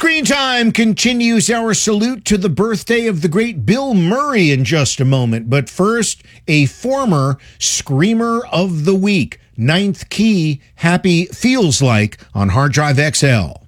Screen Time continues our salute to the birthday of the great Bill Murray in just a moment. But first, a former Screamer of the Week. Ninth Key, Happy Feels Like on Hard Drive XL.